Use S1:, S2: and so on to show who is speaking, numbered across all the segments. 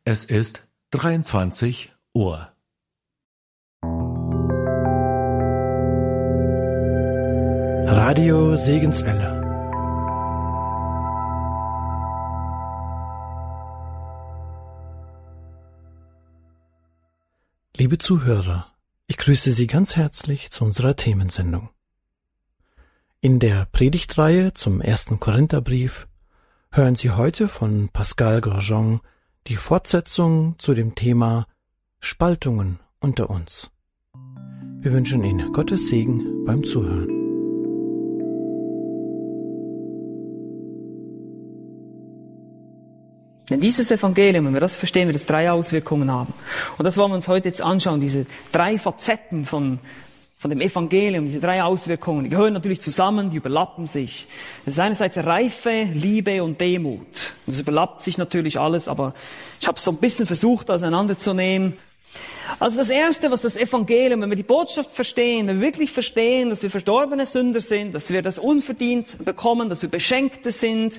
S1: Es ist 23 Uhr.
S2: Radio Segenswelle. Liebe Zuhörer, ich grüße Sie ganz herzlich zu unserer Themensendung. In der Predigtreihe zum 1. Korintherbrief hören Sie heute von Pascal Grosjean die Fortsetzung zu dem Thema Spaltungen unter uns. Wir wünschen Ihnen Gottes Segen beim Zuhören.
S3: Denn dieses Evangelium, wenn wir das verstehen, wird es 3 Auswirkungen haben. Und das wollen wir uns heute jetzt anschauen, diese 3 Facetten von dem Evangelium, diese 3 Auswirkungen. Die gehören natürlich zusammen, die überlappen sich. Das ist einerseits Reife, Liebe und Demut. Das überlappt sich natürlich alles, aber ich habe es so ein bisschen versucht, auseinanderzunehmen. Also das Erste, was das Evangelium, wenn wir die Botschaft verstehen, wenn wir wirklich verstehen, dass wir verstorbene Sünder sind, dass wir das unverdient bekommen, dass wir Beschenkte sind,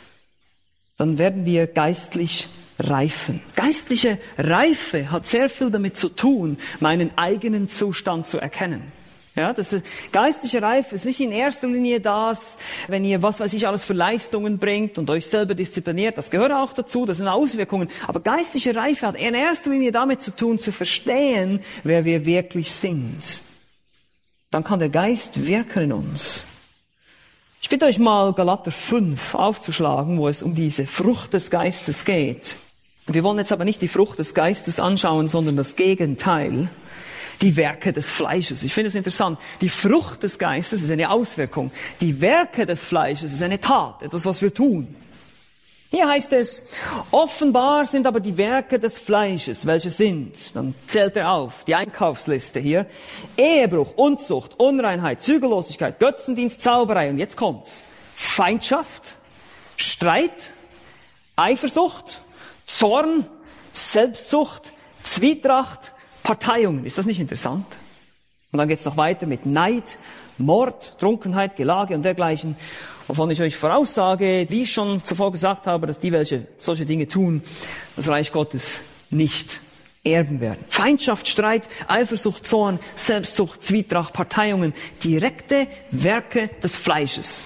S3: dann werden wir geistlich reifen. Geistliche Reife hat sehr viel damit zu tun, meinen eigenen Zustand zu erkennen. Ja, geistliche Reife ist nicht in erster Linie das, wenn ihr was weiß ich alles für Leistungen bringt und euch selber diszipliniert. Das gehört auch dazu, das sind Auswirkungen. Aber geistliche Reife hat in erster Linie damit zu tun, zu verstehen, wer wir wirklich sind. Dann kann der Geist wirken in uns. Ich bitte euch mal, Galater 5 aufzuschlagen, wo es um diese Frucht des Geistes geht. Wir wollen jetzt aber nicht die Frucht des Geistes anschauen, sondern das Gegenteil, die Werke des Fleisches. Ich finde es interessant. Die Frucht des Geistes ist eine Auswirkung. Die Werke des Fleisches ist eine Tat, etwas, was wir tun. Hier heißt es, offenbar sind aber die Werke des Fleisches, welche sind, dann zählt er auf, die Einkaufsliste hier, Ehebruch, Unzucht, Unreinheit, Zügellosigkeit, Götzendienst, Zauberei, und jetzt kommt's, Feindschaft, Streit, Eifersucht, Zorn, Selbstsucht, Zwietracht, Parteiungen. Ist das nicht interessant? Und dann geht's noch weiter mit Neid, Mord, Trunkenheit, Gelage und dergleichen, wovon ich euch voraussage, wie ich schon zuvor gesagt habe, dass die, welche solche Dinge tun, das Reich Gottes nicht erben werden. Feindschaft, Streit, Eifersucht, Zorn, Selbstsucht, Zwietracht, Parteiungen, direkte Werke des Fleisches.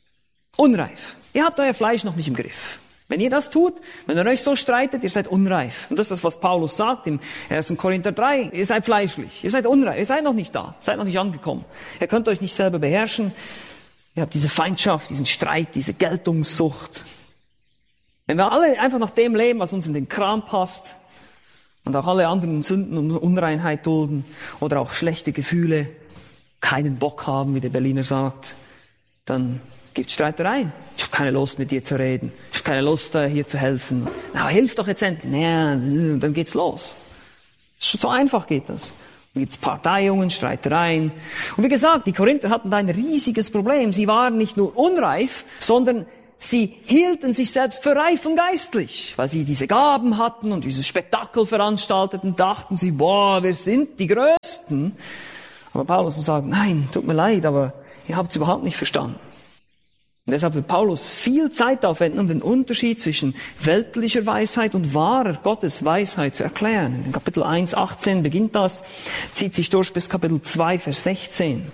S3: Unreif. Ihr habt euer Fleisch noch nicht im Griff. Wenn ihr das tut, wenn ihr euch so streitet, ihr seid unreif. Und das ist das, was Paulus sagt im 1. Korinther 3. Ihr seid fleischlich, ihr seid unreif, ihr seid noch nicht da, seid noch nicht angekommen. Ihr könnt euch nicht selber beherrschen. Ihr habt diese Feindschaft, diesen Streit, diese Geltungssucht. Wenn wir alle einfach nach dem leben, was uns in den Kram passt, und auch alle anderen Sünden und Unreinheit dulden, oder auch schlechte Gefühle, keinen Bock haben, wie der Berliner sagt, dann gibt's Streitereien. Ich habe keine Lust, mit dir zu reden. Ich habe keine Lust, hier zu helfen. Na, hilf doch jetzt endlich. Ja, dann geht's los. So einfach geht das. Dann gibt's Parteiungen, Streitereien. Und wie gesagt, die Korinther hatten da ein riesiges Problem. Sie waren nicht nur unreif, sondern sie hielten sich selbst für reif und geistlich. Weil sie diese Gaben hatten und dieses Spektakel veranstalteten, dachten sie, boah, wir sind die Größten. Aber Paulus muss sagen, nein, tut mir leid, aber ihr habt's überhaupt nicht verstanden. Und deshalb wird Paulus viel Zeit aufwenden, um den Unterschied zwischen weltlicher Weisheit und wahrer Gottes Weisheit zu erklären. In Kapitel 1, 18 beginnt das, zieht sich durch bis Kapitel 2, Vers 16.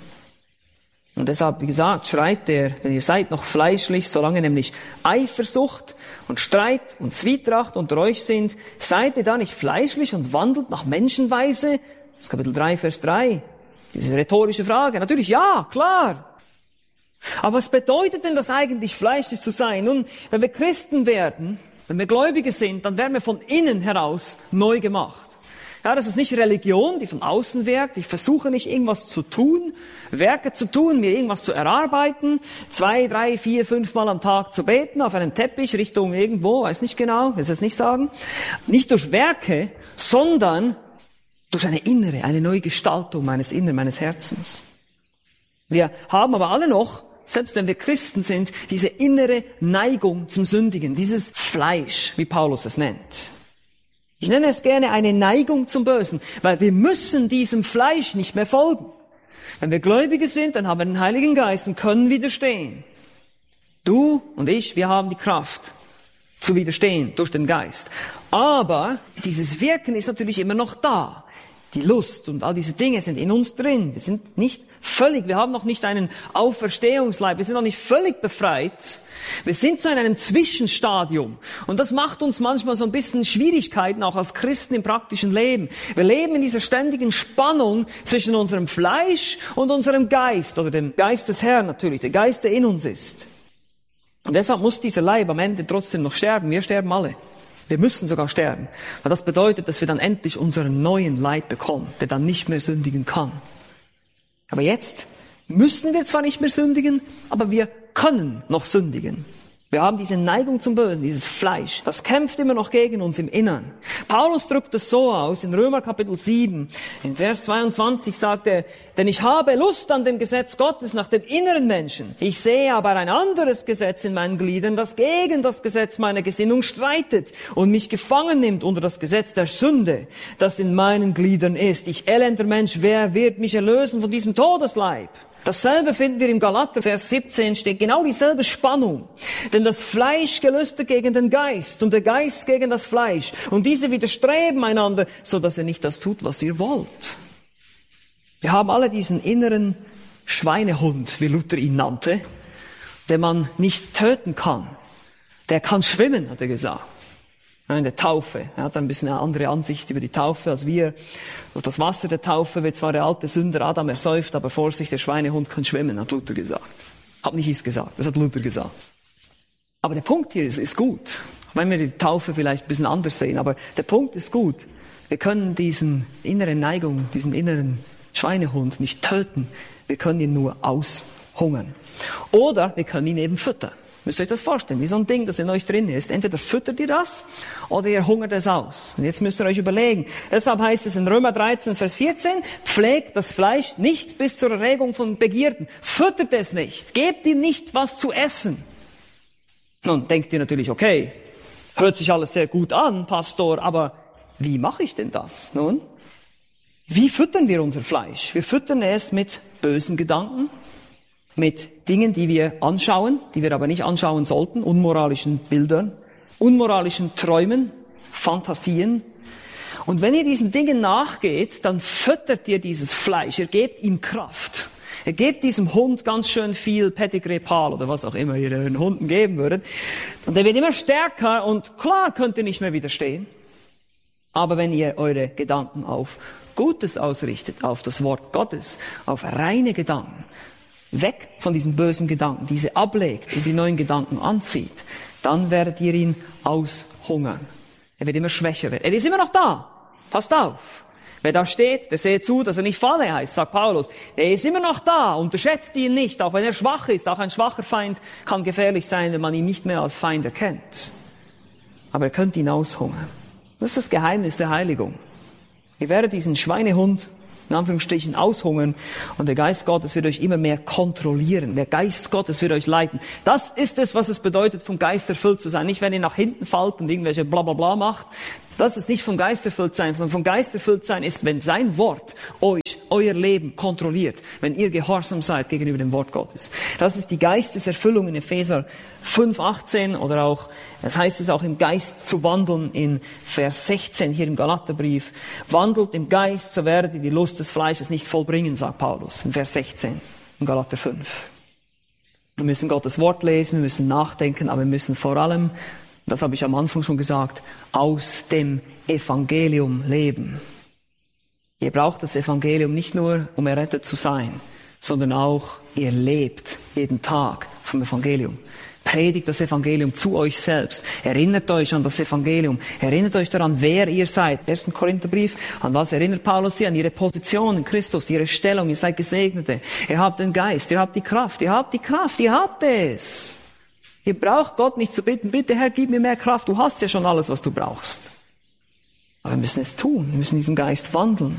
S3: Und deshalb, wie gesagt, schreibt er, denn ihr seid noch fleischlich, solange nämlich Eifersucht und Streit und Zwietracht unter euch sind, seid ihr da nicht fleischlich und wandelt nach Menschenweise? Das ist Kapitel 3, Vers 3. Diese rhetorische Frage. Natürlich, ja, klar. Aber was bedeutet denn das eigentlich, fleischlich zu sein? Nun, wenn wir Christen werden, wenn wir Gläubige sind, dann werden wir von innen heraus neu gemacht. Ja, das ist nicht Religion, die von außen wirkt. Ich versuche nicht irgendwas zu tun, Werke zu tun, mir irgendwas zu erarbeiten, 2, 3, 4, 5 Mal am Tag zu beten, auf einem Teppich, Richtung irgendwo, weiß nicht genau, will es jetzt nicht sagen. Nicht durch Werke, sondern durch eine innere, eine Neugestaltung meines Inneren, meines Herzens. Wir haben aber alle noch, selbst wenn wir Christen sind, diese innere Neigung zum Sündigen, dieses Fleisch, wie Paulus es nennt. Ich nenne es gerne eine Neigung zum Bösen, weil wir müssen diesem Fleisch nicht mehr folgen. Wenn wir Gläubige sind, dann haben wir den Heiligen Geist und können widerstehen. Du und ich, wir haben die Kraft, zu widerstehen durch den Geist. Aber dieses Wirken ist natürlich immer noch da. Die Lust und all diese Dinge sind in uns drin. Wir sind nicht völlig, wir haben noch nicht einen Auferstehungsleib, wir sind noch nicht völlig befreit. Wir sind so in einem Zwischenstadium. Und das macht uns manchmal so ein bisschen Schwierigkeiten, auch als Christen im praktischen Leben. Wir leben in dieser ständigen Spannung zwischen unserem Fleisch und unserem Geist, oder dem Geist des Herrn natürlich, der Geist, der in uns ist. Und deshalb muss dieser Leib am Ende trotzdem noch sterben. Wir sterben alle. Wir müssen sogar sterben. Weil das bedeutet, dass wir dann endlich unseren neuen Leib bekommen, der dann nicht mehr sündigen kann. Aber jetzt müssen wir zwar nicht mehr sündigen, aber wir können noch sündigen. Wir haben diese Neigung zum Bösen, dieses Fleisch. Das kämpft immer noch gegen uns im Innern. Paulus drückt es so aus, in Römer Kapitel 7, in Vers 22 sagt er, denn ich habe Lust an dem Gesetz Gottes nach dem inneren Menschen. Ich sehe aber ein anderes Gesetz in meinen Gliedern, das gegen das Gesetz meiner Gesinnung streitet und mich gefangen nimmt unter das Gesetz der Sünde, das in meinen Gliedern ist. Ich elender Mensch, wer wird mich erlösen von diesem Todesleib? Dasselbe finden wir im Galater, Vers 17, steht genau dieselbe Spannung. Denn das Fleisch gelüstet gegen den Geist und der Geist gegen das Fleisch. Und diese widerstreben einander, so dass ihr nicht das tut, was ihr wollt. Wir haben alle diesen inneren Schweinehund, wie Luther ihn nannte, den man nicht töten kann. Der kann schwimmen, hat er gesagt. In der Taufe. Er hat ein bisschen eine andere Ansicht über die Taufe als wir. Durch das Wasser der Taufe wird zwar der alte Sünder Adam ersäuft, aber Vorsicht, der Schweinehund kann schwimmen, hat Luther gesagt. Hat nicht ich gesagt, das hat Luther gesagt. Aber der Punkt hier ist gut. Wenn wir die Taufe vielleicht ein bisschen anders sehen, aber der Punkt ist gut. Wir können diesen inneren Neigung, diesen inneren Schweinehund nicht töten. Wir können ihn nur aushungern. Oder wir können ihn eben füttern. Müsst ihr euch das vorstellen, wie so ein Ding, das in euch drin ist. Entweder füttert ihr das, oder ihr hungert es aus. Und jetzt müsst ihr euch überlegen. Deshalb heißt es in Römer 13, Vers 14, pflegt das Fleisch nicht bis zur Erregung von Begierden. Füttert es nicht. Gebt ihm nicht was zu essen. Nun denkt ihr natürlich, okay, hört sich alles sehr gut an, Pastor, aber wie mache ich denn das? Nun, wie füttern wir unser Fleisch? Wir füttern es mit bösen Gedanken, mit Dingen, die wir anschauen, die wir aber nicht anschauen sollten, unmoralischen Bildern, unmoralischen Träumen, Fantasien. Und wenn ihr diesen Dingen nachgeht, dann füttert ihr dieses Fleisch, ihr gebt ihm Kraft. Ihr gebt diesem Hund ganz schön viel Pedigree Pal oder was auch immer ihr den Hunden geben würdet. Und der wird immer stärker und klar könnt ihr nicht mehr widerstehen. Aber wenn ihr eure Gedanken auf Gutes ausrichtet, auf das Wort Gottes, auf reine Gedanken, weg von diesen bösen Gedanken, diese ablegt und die neuen Gedanken anzieht, dann werdet ihr ihn aushungern. Er wird immer schwächer werden. Er ist immer noch da. Passt auf. Wer da steht, der sehe zu, dass er nicht falle heißt, sagt Paulus. Er ist immer noch da. Unterschätzt ihn nicht, auch wenn er schwach ist. Auch ein schwacher Feind kann gefährlich sein, wenn man ihn nicht mehr als Feind erkennt. Aber ihr könnt ihn aushungern. Das ist das Geheimnis der Heiligung. Ihr werdet diesen Schweinehund in Anführungsstrichen aushungern und der Geist Gottes wird euch immer mehr kontrollieren. Der Geist Gottes wird euch leiten. Das ist es, was es bedeutet, vom Geist erfüllt zu sein. Nicht, wenn ihr nach hinten fallt und irgendwelche Blablabla macht. Das ist nicht vom Geist erfüllt sein, sondern vom Geist erfüllt sein ist, wenn sein Wort euch, euer Leben kontrolliert, wenn ihr gehorsam seid gegenüber dem Wort Gottes. Das ist die Geisteserfüllung in Epheser 5,18 oder auch, das heißt es auch im Geist zu wandeln in Vers 16 hier im Galaterbrief. Wandelt im Geist, so werdet ihr die Lust des Fleisches nicht vollbringen, sagt Paulus in Vers 16 in Galater 5. Wir müssen Gottes Wort lesen, wir müssen nachdenken, aber wir müssen vor allem, das habe ich am Anfang schon gesagt, aus dem Evangelium leben. Ihr braucht das Evangelium nicht nur, um errettet zu sein, sondern auch, ihr lebt jeden Tag vom Evangelium. Predigt das Evangelium zu euch selbst. Erinnert euch an das Evangelium. Erinnert euch daran, wer ihr seid. 1. Korintherbrief, an was erinnert Paulus sie? An ihre Position in Christus, ihre Stellung. Ihr seid Gesegnete. Ihr habt den Geist, ihr habt die Kraft, ihr habt die Kraft, ihr habt es. Ihr braucht Gott nicht zu bitten, bitte Herr, gib mir mehr Kraft. Du hast ja schon alles, was du brauchst. Aber wir müssen es tun. Wir müssen diesen Geist wandeln.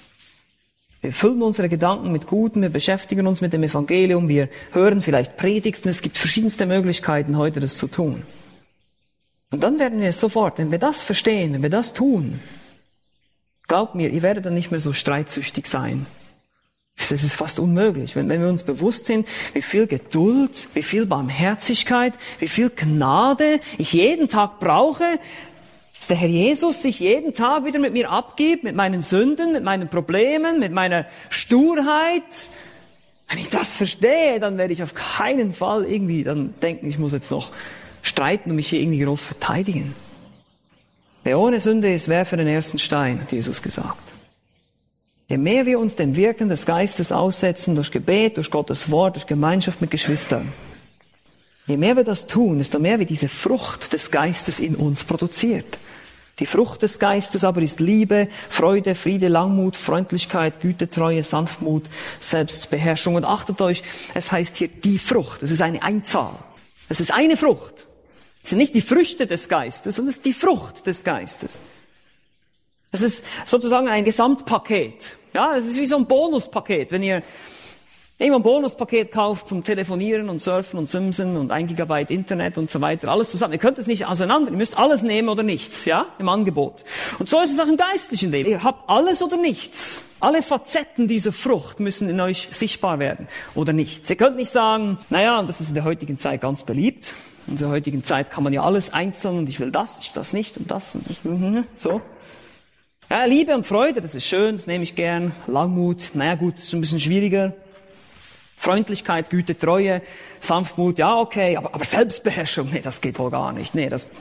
S3: Wir füllen unsere Gedanken mit Guten, wir beschäftigen uns mit dem Evangelium, wir hören vielleicht Predigten, es gibt verschiedenste Möglichkeiten, heute das zu tun. Und dann werden wir sofort, wenn wir das verstehen, wenn wir das tun, glaubt mir, ihr werdet dann nicht mehr so streitsüchtig sein. Das ist fast unmöglich. Wenn wir uns bewusst sind, wie viel Geduld, wie viel Barmherzigkeit, wie viel Gnade ich jeden Tag brauche, dass der Herr Jesus sich jeden Tag wieder mit mir abgibt, mit meinen Sünden, mit meinen Problemen, mit meiner Sturheit. Wenn ich das verstehe, dann werde ich auf keinen Fall irgendwie dann denken, ich muss jetzt noch streiten und mich hier irgendwie groß verteidigen. Wer ohne Sünde ist, werfe den ersten Stein, hat Jesus gesagt. Je mehr wir uns dem Wirken des Geistes aussetzen, durch Gebet, durch Gottes Wort, durch Gemeinschaft mit Geschwistern, je mehr wir das tun, desto mehr wird diese Frucht des Geistes in uns produziert. Die Frucht des Geistes aber ist Liebe, Freude, Friede, Langmut, Freundlichkeit, Güte, Treue, Sanftmut, Selbstbeherrschung. Und achtet euch, es heißt hier die Frucht. Es ist eine Einzahl. Es ist eine Frucht. Es sind nicht die Früchte des Geistes, sondern es ist die Frucht des Geistes. Es ist sozusagen ein Gesamtpaket. Ja, es ist wie so ein Bonuspaket. Wenn ihr irgendwo ein Bonuspaket kauft zum Telefonieren und Surfen und Simsen und 1 Gigabyte Internet und so weiter, alles zusammen. Ihr könnt es nicht auseinander. Ihr müsst alles nehmen oder nichts, ja, im Angebot. Und so ist es auch im geistlichen Leben. Ihr habt alles oder nichts. Alle Facetten dieser Frucht müssen in euch sichtbar werden oder nichts. Ihr könnt nicht sagen, naja, und das ist in der heutigen Zeit ganz beliebt. In der heutigen Zeit kann man ja alles einzeln und ich will das nicht und das und so. Ja, Liebe und Freude, das ist schön, das nehme ich gern. Langmut, naja gut, ist ein bisschen schwieriger. Freundlichkeit, Güte, Treue, Sanftmut, ja okay, aber Selbstbeherrschung, nee, das geht wohl gar nicht. Nee, das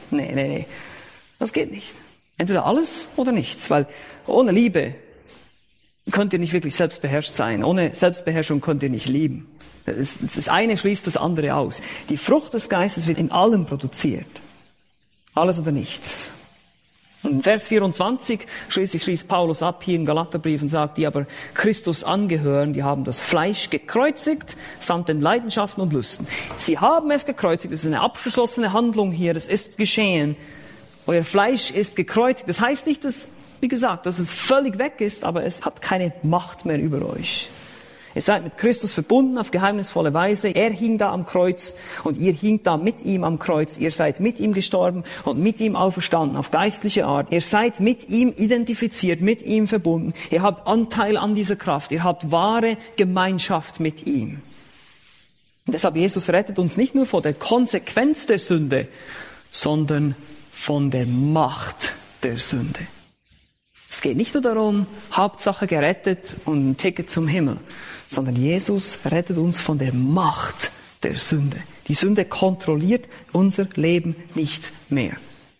S3: geht nicht. Entweder alles oder nichts, weil ohne Liebe könnt ihr nicht wirklich selbstbeherrscht sein. Ohne Selbstbeherrschung könnt ihr nicht lieben. Das eine schließt das andere aus. Die Frucht des Geistes wird in allem produziert. Alles oder nichts. Und in Vers 24 schließt Paulus ab hier im Galaterbrief und sagt, die aber Christus angehören, die haben das Fleisch gekreuzigt, samt den Leidenschaften und Lüsten. Sie haben es gekreuzigt, das ist eine abgeschlossene Handlung hier, das ist geschehen. Euer Fleisch ist gekreuzigt. Das heißt nicht, dass, wie gesagt, dass es völlig weg ist, aber es hat keine Macht mehr über euch. Ihr seid mit Christus verbunden auf geheimnisvolle Weise. Er hing da am Kreuz und ihr hingt da mit ihm am Kreuz. Ihr seid mit ihm gestorben und mit ihm auferstanden auf geistliche Art. Ihr seid mit ihm identifiziert, mit ihm verbunden. Ihr habt Anteil an dieser Kraft. Ihr habt wahre Gemeinschaft mit ihm. Und deshalb, Jesus rettet uns nicht nur vor der Konsequenz der Sünde, sondern von der Macht der Sünde. Es geht nicht nur darum, Hauptsache gerettet und ein Ticket zum Himmel, sondern Jesus rettet uns von der Macht der Sünde. Die Sünde kontrolliert unser Leben nicht mehr.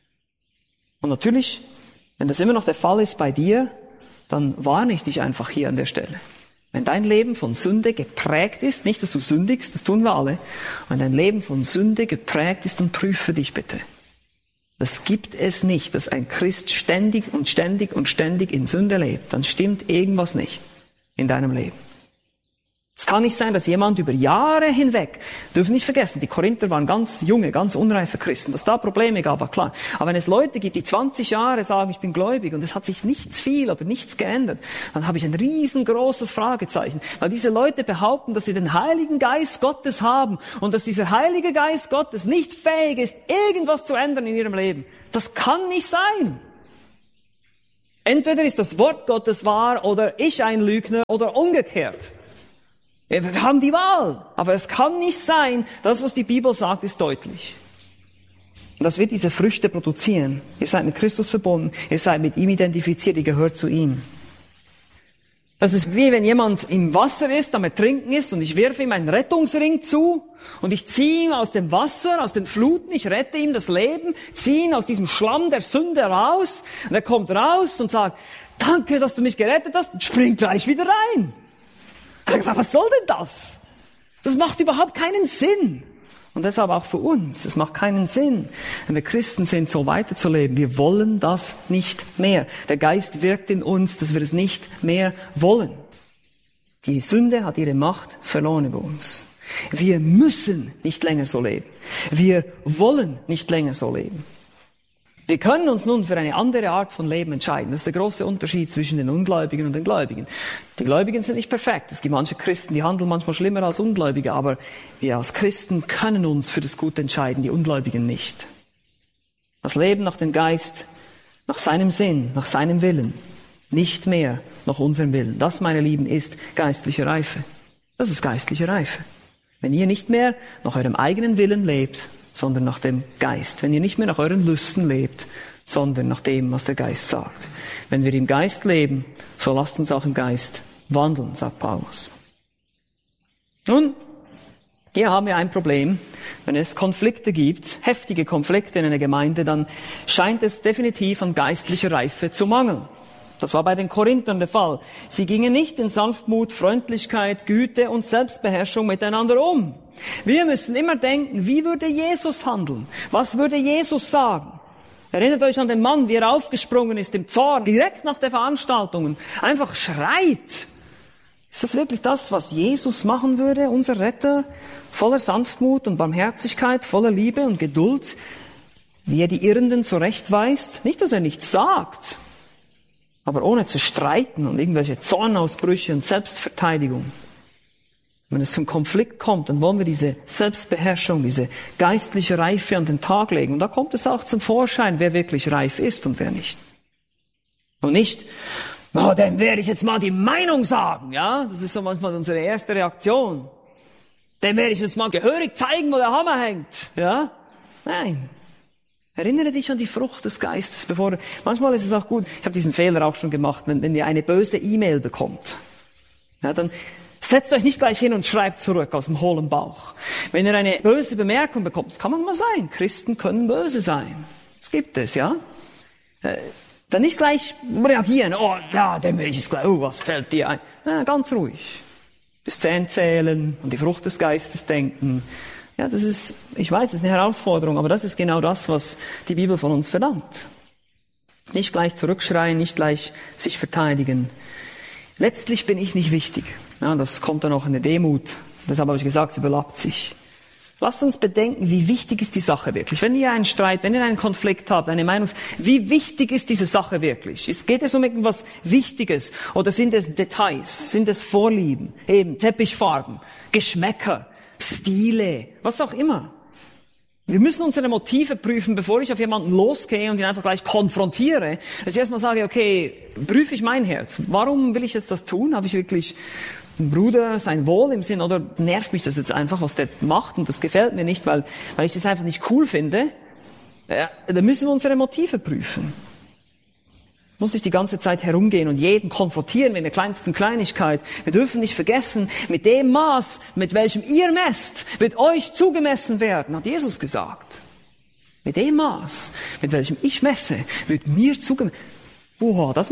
S3: Und natürlich, wenn das immer noch der Fall ist bei dir, dann warne ich dich einfach hier an der Stelle. Wenn dein Leben von Sünde geprägt ist, nicht, dass du sündigst, das tun wir alle, wenn dein Leben von Sünde geprägt ist, dann prüfe dich bitte. Das gibt es nicht, dass ein Christ ständig in Sünde lebt. Dann stimmt irgendwas nicht in deinem Leben. Es kann nicht sein, dass jemand über Jahre hinweg, dürfen nicht vergessen, die Korinther waren ganz junge, ganz unreife Christen, dass da Probleme gab, war klar. Aber wenn es Leute gibt, die 20 Jahre sagen, ich bin gläubig und es hat sich nichts viel oder nichts geändert, dann habe ich ein riesengroßes Fragezeichen. Weil diese Leute behaupten, dass sie den Heiligen Geist Gottes haben und dass dieser Heilige Geist Gottes nicht fähig ist, irgendwas zu ändern in ihrem Leben. Das kann nicht sein. Entweder ist das Wort Gottes wahr oder ich ein Lügner oder umgekehrt. Wir haben die Wahl, aber es kann nicht sein, das, was die Bibel sagt, ist deutlich. Und das wird diese Früchte produzieren. Ihr seid mit Christus verbunden, ihr seid mit ihm identifiziert, ihr gehört zu ihm. Das ist wie wenn jemand im Wasser ist, am Ertrinken ist und ich werfe ihm einen Rettungsring zu und ich ziehe ihn aus dem Wasser, aus den Fluten, ich rette ihm das Leben, ziehe ihn aus diesem Schlamm der Sünde raus und er kommt raus und sagt, danke, dass du mich gerettet hast und springt gleich wieder rein. Was soll denn das? Das macht überhaupt keinen Sinn. Und deshalb auch für uns. Es macht keinen Sinn, wenn wir Christen sind, so weiterzuleben. Wir wollen das nicht mehr. Der Geist wirkt in uns, dass wir es nicht mehr wollen. Die Sünde hat ihre Macht verloren über uns. Wir müssen nicht länger so leben. Wir wollen nicht länger so leben. Wir können uns nun für eine andere Art von Leben entscheiden. Das ist der große Unterschied zwischen den Ungläubigen und den Gläubigen. Die Gläubigen sind nicht perfekt. Es gibt manche Christen, die handeln manchmal schlimmer als Ungläubige, aber wir als Christen können uns für das Gute entscheiden, die Ungläubigen nicht. Das Leben nach dem Geist, nach seinem Sinn, nach seinem Willen. Nicht mehr nach unserem Willen. Das, meine Lieben, ist geistliche Reife. Das ist geistliche Reife. Wenn ihr nicht mehr nach eurem eigenen Willen lebt, sondern nach dem Geist. Wenn ihr nicht mehr nach euren Lüsten lebt, sondern nach dem, was der Geist sagt. Wenn wir im Geist leben, so lasst uns auch im Geist wandeln, sagt Paulus. Nun, hier haben wir ein Problem. Wenn es Konflikte gibt, heftige Konflikte in einer Gemeinde, dann scheint es definitiv an geistlicher Reife zu mangeln. Das war bei den Korinthern der Fall. Sie gingen nicht in Sanftmut, Freundlichkeit, Güte und Selbstbeherrschung miteinander um. Wir müssen immer denken, wie würde Jesus handeln? Was würde Jesus sagen? Erinnert euch an den Mann, wie er aufgesprungen ist im Zorn, direkt nach der Veranstaltung, einfach schreit. Ist das wirklich das, was Jesus machen würde, unser Retter? Voller Sanftmut und Barmherzigkeit, voller Liebe und Geduld, wie er die Irrenden zurechtweist? Nicht, dass er nichts sagt, aber ohne zu streiten und irgendwelche Zornausbrüche und Selbstverteidigung. Wenn es zum Konflikt kommt, dann wollen wir diese Selbstbeherrschung, diese geistliche Reife an den Tag legen. Und da kommt es auch zum Vorschein, wer wirklich reif ist und wer nicht. Und nicht, dem werde ich jetzt mal die Meinung sagen, ja? Das ist so manchmal unsere erste Reaktion. Dem werde ich jetzt mal gehörig zeigen, wo der Hammer hängt, ja? Nein. Erinnere dich an die Frucht des Geistes, manchmal ist es auch gut, ich habe diesen Fehler auch schon gemacht, wenn ihr eine böse E-Mail bekommt, ja, dann setzt euch nicht gleich hin und schreibt zurück aus dem hohlen Bauch. Wenn ihr eine böse Bemerkung bekommt, das kann man mal sein, Christen können böse sein. Das gibt es, ja. Dann nicht gleich reagieren, dem will ich jetzt gleich, was fällt dir ein? Ja, ganz ruhig. Bis 10 zählen und die Frucht des Geistes denken. Ja, das ist, ich weiß, das ist eine Herausforderung, aber das ist genau das, was die Bibel von uns verlangt. Nicht gleich zurückschreien, nicht gleich sich verteidigen. Letztlich bin ich nicht wichtig. Ja, das kommt dann auch in der Demut. Deshalb habe ich gesagt, es überlappt sich. Lasst uns bedenken, wie wichtig ist die Sache wirklich. Wenn ihr einen Streit, wenn ihr einen Konflikt habt, eine Meinung, wie wichtig ist diese Sache wirklich? Geht es um irgendwas Wichtiges? Oder sind es Details? Sind es Vorlieben? Eben Teppichfarben, Geschmäcker, Stile, was auch immer. Wir müssen unsere Motive prüfen, bevor ich auf jemanden losgehe und ihn einfach gleich konfrontiere. Dass ich erstmal sage, okay, prüfe ich mein Herz. Warum will ich jetzt das tun? Habe ich wirklich einen Bruder sein Wohl im Sinn oder nervt mich das jetzt einfach, was der macht und das gefällt mir nicht, weil ich das einfach nicht cool finde? Ja, dann müssen wir unsere Motive prüfen. Muss nicht die ganze Zeit herumgehen und jeden konfrontieren mit der kleinsten Kleinigkeit. Wir dürfen nicht vergessen, mit dem Maß, mit welchem ihr messt, wird euch zugemessen werden, hat Jesus gesagt. Mit dem Maß, mit welchem ich messe, wird mir zugemessen. Das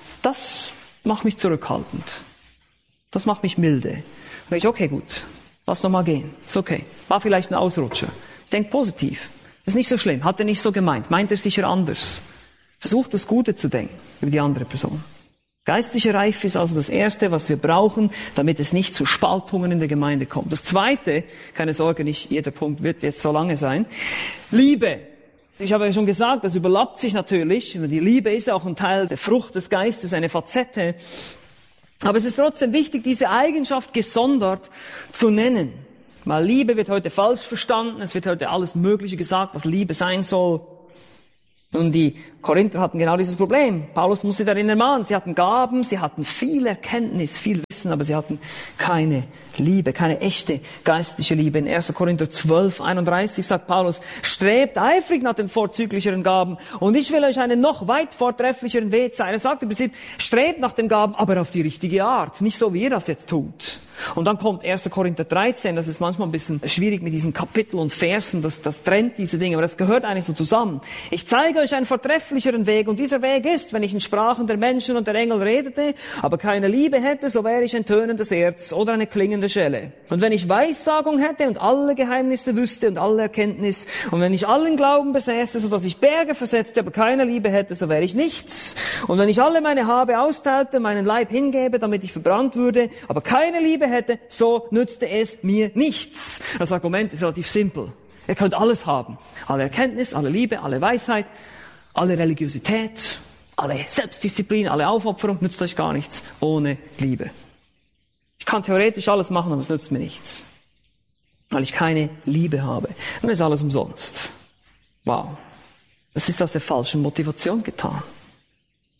S3: macht mich zurückhaltend. Das macht mich milde. Da ich, okay, gut, lass noch mal gehen. Ist okay. War vielleicht ein Ausrutscher. Ich denke positiv. Ist nicht so schlimm. Hat er nicht so gemeint. Meint er sicher anders. Versucht das Gute zu denken über die andere Person. Geistliche Reife ist also das Erste, was wir brauchen, damit es nicht zu Spaltungen in der Gemeinde kommt. Das Zweite, keine Sorge, nicht jeder Punkt wird jetzt so lange sein. Liebe. Ich habe ja schon gesagt, das überlappt sich natürlich. Die Liebe ist auch ein Teil der Frucht des Geistes, eine Facette. Aber es ist trotzdem wichtig, diese Eigenschaft gesondert zu nennen. Weil Liebe wird heute falsch verstanden. Es wird heute alles Mögliche gesagt, was Liebe sein soll. Und die Korinther hatten genau dieses Problem. Paulus muss sie darin ermahnen. Sie hatten Gaben, sie hatten viel Erkenntnis, viel Wissen, aber sie hatten keine Liebe, keine echte geistliche Liebe. In 1. Korinther 12:31 sagt Paulus, strebt eifrig nach den vorzüglicheren Gaben und ich will euch einen noch weit vortrefflicheren Weg zeigen. Er sagt im Prinzip, strebt nach den Gaben, aber auf die richtige Art, nicht so wie ihr das jetzt tut. Und dann kommt 1. Korinther 13, das ist manchmal ein bisschen schwierig mit diesen Kapitel und Versen, das trennt diese Dinge, aber das gehört eigentlich so zusammen. Ich zeige euch einen vortrefflicheren Weg und dieser Weg ist, wenn ich in Sprachen der Menschen und der Engel redete, aber keine Liebe hätte, so wäre ich ein tönendes Erz oder eine klingende Schelle. Und wenn ich Weissagung hätte und alle Geheimnisse wüsste und alle Erkenntnis und wenn ich allen Glauben besäße, so dass ich Berge versetzte, aber keine Liebe hätte, so wäre ich nichts. Und wenn ich alle meine Habe austeilte, meinen Leib hingebe, damit ich verbrannt würde, aber keine Liebe hätte, so nützte es mir nichts. Das Argument ist relativ simpel. Ihr könnt alles haben. Alle Erkenntnis, alle Liebe, alle Weisheit, alle Religiosität, alle Selbstdisziplin, alle Aufopferung, nützt euch gar nichts ohne Liebe. Ich kann theoretisch alles machen, aber es nützt mir nichts. Weil ich keine Liebe habe. Dann ist alles umsonst. Wow. Das ist aus der falschen Motivation getan.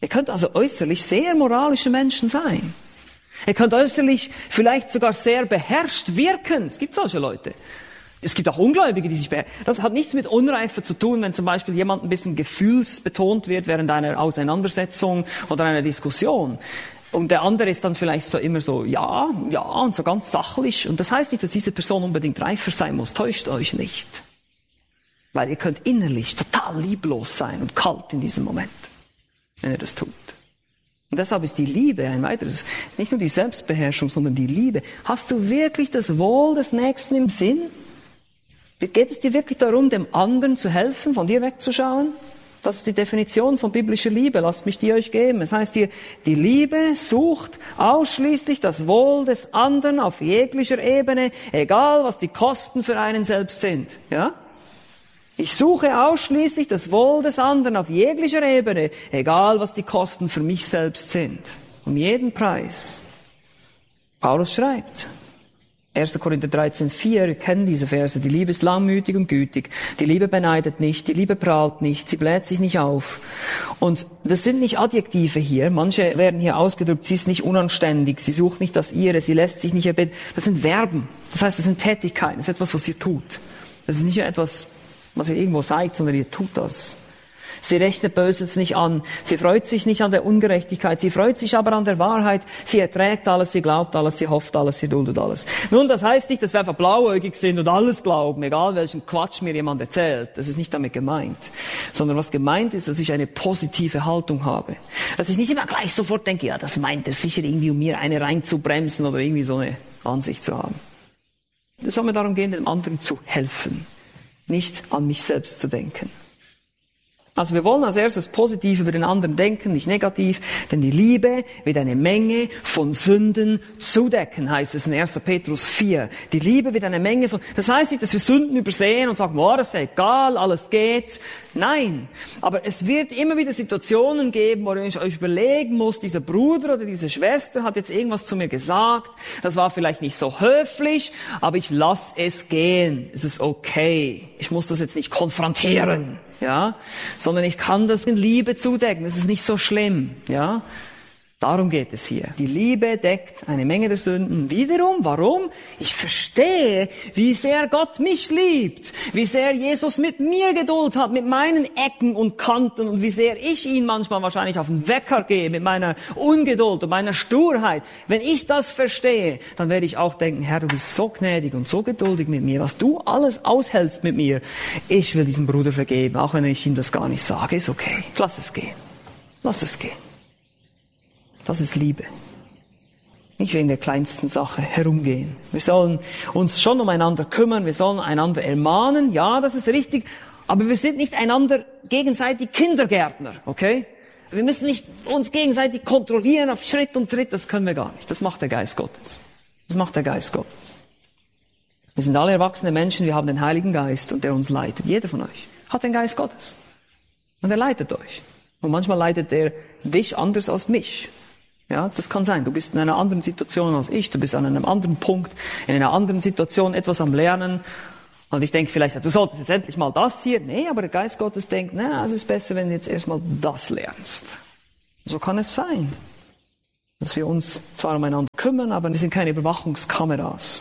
S3: Ihr könnt also äußerlich sehr moralische Menschen sein. Ihr könnt äußerlich vielleicht sogar sehr beherrscht wirken. Es gibt solche Leute. Es gibt auch Ungläubige, die sich beherrschen. Das hat nichts mit Unreife zu tun, wenn zum Beispiel jemand ein bisschen gefühlsbetont wird während einer Auseinandersetzung oder einer Diskussion. Und der andere ist dann vielleicht so immer so, ja, und so ganz sachlich. Und das heißt nicht, dass diese Person unbedingt reifer sein muss. Täuscht euch nicht. Weil ihr könnt innerlich total lieblos sein und kalt in diesem Moment, wenn ihr das tut. Und deshalb ist die Liebe ein weiteres, nicht nur die Selbstbeherrschung, sondern die Liebe. Hast du wirklich das Wohl des Nächsten im Sinn? Geht es dir wirklich darum, dem anderen zu helfen, von dir wegzuschauen? Das ist die Definition von biblischer Liebe. Lasst mich die euch geben. Es heißt hier, die Liebe sucht ausschließlich das Wohl des anderen auf jeglicher Ebene, egal was die Kosten für einen selbst sind. Ja? Ich suche ausschließlich das Wohl des anderen auf jeglicher Ebene, egal was die Kosten für mich selbst sind. Um jeden Preis. Paulus schreibt, 1. Korinther 13,4, ihr kennt diese Verse, die Liebe ist langmütig und gütig, die Liebe beneidet nicht, die Liebe prahlt nicht, sie bläht sich nicht auf. Und das sind nicht Adjektive hier, manche werden hier ausgedrückt, sie ist nicht unanständig, sie sucht nicht das Ihre, sie lässt sich nicht erbitten. Das sind Verben, das heißt, das sind Tätigkeiten, das ist etwas, was ihr tut. Das ist nicht etwas, was ihr irgendwo seid, sondern ihr tut das. Sie rechnet Böses nicht an. Sie freut sich nicht an der Ungerechtigkeit. Sie freut sich aber an der Wahrheit. Sie erträgt alles, sie glaubt alles, sie hofft alles, sie duldet alles. Nun, das heißt nicht, dass wir einfach blauäugig sind und alles glauben, egal welchen Quatsch mir jemand erzählt. Das ist nicht damit gemeint. Sondern was gemeint ist, dass ich eine positive Haltung habe. Dass ich nicht immer gleich sofort denke, ja, das meint er sicher irgendwie, um mir eine reinzubremsen oder irgendwie so eine Ansicht zu haben. Es soll mir darum gehen, dem anderen zu helfen. Nicht an mich selbst zu denken. Also wir wollen als erstes positiv über den anderen denken, nicht negativ, denn die Liebe wird eine Menge von Sünden zudecken, heißt es in 1. Petrus 4. Die Liebe wird eine Menge von, das heißt nicht, dass wir Sünden übersehen und sagen, das ist egal, alles geht. Nein, aber es wird immer wieder Situationen geben, wo ihr euch überlegen muss, dieser Bruder oder diese Schwester hat jetzt irgendwas zu mir gesagt, das war vielleicht nicht so höflich, aber ich lasse es gehen, es ist okay, ich muss das jetzt nicht konfrontieren. Ja, sondern ich kann das in Liebe zudecken. Das ist nicht so schlimm, ja. Darum geht es hier. Die Liebe deckt eine Menge der Sünden. Wiederum, warum? Ich verstehe, wie sehr Gott mich liebt, wie sehr Jesus mit mir Geduld hat, mit meinen Ecken und Kanten und wie sehr ich ihn manchmal wahrscheinlich auf den Wecker gehe mit meiner Ungeduld und meiner Sturheit. Wenn ich das verstehe, dann werde ich auch denken, Herr, du bist so gnädig und so geduldig mit mir, was du alles aushältst mit mir. Ich will diesem Bruder vergeben, auch wenn ich ihm das gar nicht sage, ist okay. Lass es gehen. Lass es gehen. Das ist Liebe. Nicht wegen der kleinsten Sache herumgehen. Wir sollen uns schon umeinander kümmern, wir sollen einander ermahnen, ja, das ist richtig, aber wir sind nicht einander gegenseitig Kindergärtner, okay? Wir müssen nicht uns gegenseitig kontrollieren auf Schritt und Tritt, das können wir gar nicht. Das macht der Geist Gottes. Das macht der Geist Gottes. Wir sind alle erwachsene Menschen, wir haben den Heiligen Geist und der uns leitet. Jeder von euch hat den Geist Gottes. Und er leitet euch. Und manchmal leitet er dich anders als mich. Ja, das kann sein. Du bist in einer anderen Situation als ich. Du bist an einem anderen Punkt, in einer anderen Situation etwas am Lernen. Und ich denke vielleicht, du solltest jetzt endlich mal das hier. Nee, aber der Geist Gottes denkt, es ist besser, wenn du jetzt erstmal das lernst. So kann es sein. Dass wir uns zwar umeinander kümmern, aber wir sind keine Überwachungskameras.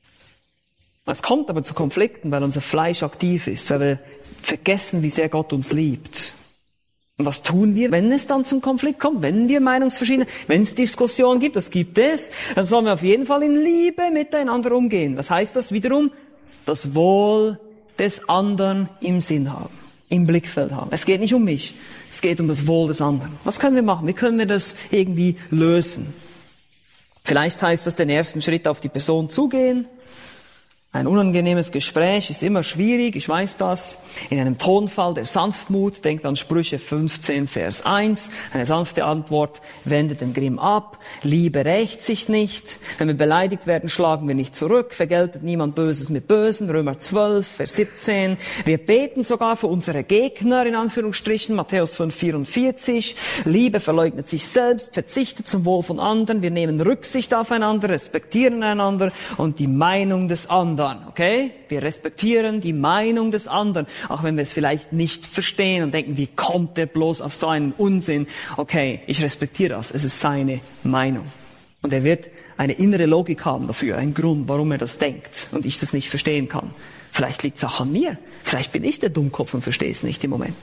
S3: Es kommt aber zu Konflikten, weil unser Fleisch aktiv ist, weil wir vergessen, wie sehr Gott uns liebt. Und was tun wir, wenn es dann zum Konflikt kommt, wenn wir Meinungsverschiedenheit, wenn es Diskussionen gibt, das gibt es, dann sollen wir auf jeden Fall in Liebe miteinander umgehen. Was heißt das wiederum? Das Wohl des anderen im Sinn haben, im Blickfeld haben. Es geht nicht um mich, es geht um das Wohl des anderen. Was können wir machen? Wie können wir das irgendwie lösen? Vielleicht heißt das den ersten Schritt auf die Person zugehen. Ein unangenehmes Gespräch ist immer schwierig, ich weiß das. In einem Tonfall der Sanftmut, denkt an Sprüche 15, Vers 1. Eine sanfte Antwort wendet den Grimm ab. Liebe rächt sich nicht. Wenn wir beleidigt werden, schlagen wir nicht zurück. Vergeltet niemand Böses mit Bösen. Römer 12, Vers 17. Wir beten sogar für unsere Gegner, in Anführungsstrichen. Matthäus 5, 44. Liebe verleugnet sich selbst, verzichtet zum Wohl von anderen. Wir nehmen Rücksicht aufeinander, respektieren einander und die Meinung des anderen anderen, okay? Wir respektieren die Meinung des anderen, auch wenn wir es vielleicht nicht verstehen und denken, wie kommt der bloß auf so einen Unsinn? Okay, ich respektiere das, es ist seine Meinung. Und er wird eine innere Logik haben dafür, einen Grund, warum er das denkt und ich das nicht verstehen kann. Vielleicht liegt es auch an mir, vielleicht bin ich der Dummkopf und verstehe es nicht im Moment.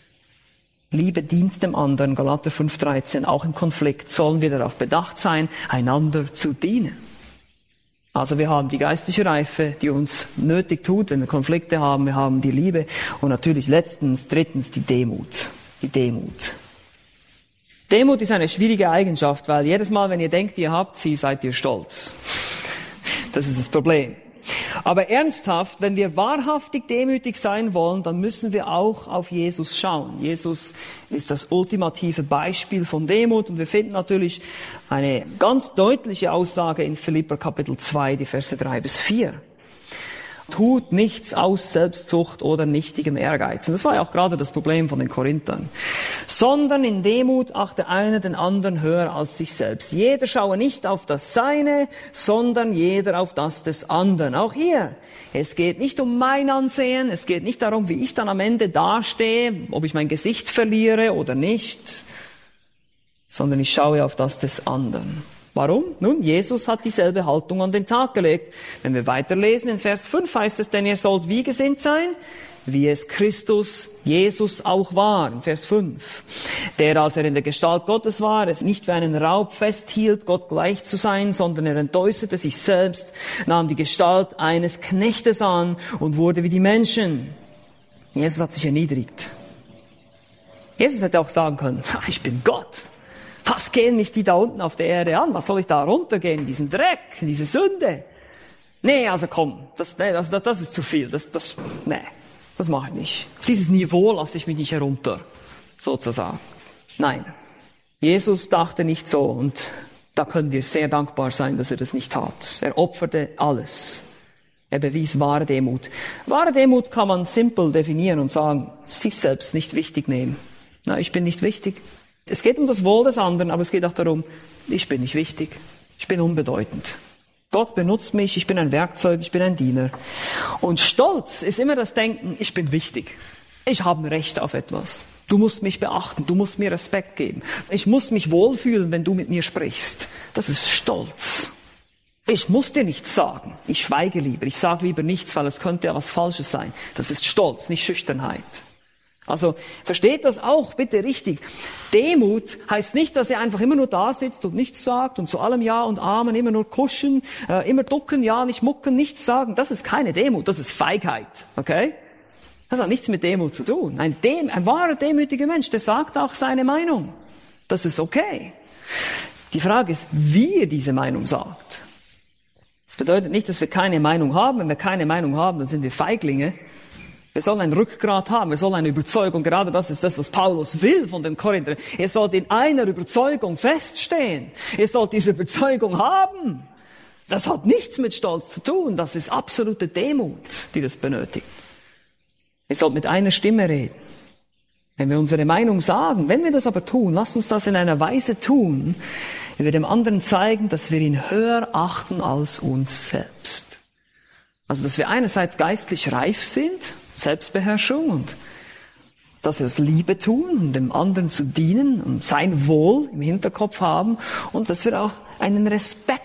S3: Liebe dient dem anderen, Galater 5,13, auch im Konflikt sollen wir darauf bedacht sein, einander zu dienen. Also wir haben die geistliche Reife, die uns nötig tut, wenn wir Konflikte haben, wir haben die Liebe und natürlich drittens die Demut. Die Demut. Demut ist eine schwierige Eigenschaft, weil jedes Mal, wenn ihr denkt, ihr habt sie, seid ihr stolz. Das ist das Problem. Aber ernsthaft, wenn wir wahrhaftig demütig sein wollen, dann müssen wir auch auf Jesus schauen. Jesus ist das ultimative Beispiel von Demut und wir finden natürlich eine ganz deutliche Aussage in Philipper Kapitel 2, die Verse 3-4. Tut nichts aus Selbstsucht oder nichtigem Ehrgeiz. Und das war ja auch gerade das Problem von den Korinthern. Sondern in Demut achte einer den anderen höher als sich selbst. Jeder schaue nicht auf das Seine, sondern jeder auf das des anderen. Auch hier. Es geht nicht um mein Ansehen. Es geht nicht darum, wie ich dann am Ende dastehe, ob ich mein Gesicht verliere oder nicht. Sondern ich schaue auf das des anderen. Warum? Nun, Jesus hat dieselbe Haltung an den Tag gelegt. Wenn wir weiterlesen, in Vers 5 heißt es, denn ihr sollt wie gesinnt sein, wie es Christus, Jesus auch war, in Vers 5. Der, als er in der Gestalt Gottes war, es nicht wie einen Raub festhielt, Gott gleich zu sein, sondern er entäußerte sich selbst, nahm die Gestalt eines Knechtes an und wurde wie die Menschen. Jesus hat sich erniedrigt. Jesus hätte auch sagen können, ich bin Gott. Was gehen mich die da unten auf der Erde an? Was soll ich da runtergehen? In diesen Dreck, in diese Sünde? Nee, also komm, das ist zu viel. Das mache ich nicht. Auf dieses Niveau lasse ich mich nicht herunter, sozusagen. Nein, Jesus dachte nicht so und da können wir sehr dankbar sein, dass er das nicht tat. Er opferte alles. Er bewies wahre Demut. Wahre Demut kann man simpel definieren und sagen, sich selbst nicht wichtig nehmen. Na, ich bin nicht wichtig. Es geht um das Wohl des anderen, aber es geht auch darum, ich bin nicht wichtig, ich bin unbedeutend. Gott benutzt mich, ich bin ein Werkzeug, ich bin ein Diener. Und Stolz ist immer das Denken, ich bin wichtig, ich habe ein Recht auf etwas. Du musst mich beachten, du musst mir Respekt geben. Ich muss mich wohlfühlen, wenn du mit mir sprichst. Das ist Stolz. Ich muss dir nichts sagen, ich schweige lieber, ich sage lieber nichts, weil es könnte ja was Falsches sein. Das ist Stolz, nicht Schüchternheit. Also versteht das auch bitte richtig. Demut heißt nicht, dass er einfach immer nur da sitzt und nichts sagt und zu allem Ja und Amen, immer nur kuschen, immer ducken, ja, nicht mucken, nichts sagen. Das ist keine Demut, das ist Feigheit, okay? Das hat nichts mit Demut zu tun. Ein wahrer demütiger Mensch, der sagt auch seine Meinung. Das ist okay. Die Frage ist, wie er diese Meinung sagt. Das bedeutet nicht, dass wir keine Meinung haben. Wenn wir keine Meinung haben, dann sind wir Feiglinge. Wir sollen ein Rückgrat haben, wir sollen eine Überzeugung. Gerade das ist das, was Paulus will von den Korinthern. Ihr sollt in einer Überzeugung feststehen. Ihr sollt diese Überzeugung haben. Das hat nichts mit Stolz zu tun. Das ist absolute Demut, die das benötigt. Ihr sollt mit einer Stimme reden. Wenn wir unsere Meinung sagen, wenn wir das aber tun, lasst uns das in einer Weise tun, wie wir dem anderen zeigen, dass wir ihn höher achten als uns selbst. Also, dass wir einerseits geistlich reif sind, Selbstbeherrschung, und dass wir es Liebe tun, um dem anderen zu dienen und sein Wohl im Hinterkopf haben, und dass wir auch einen Respekt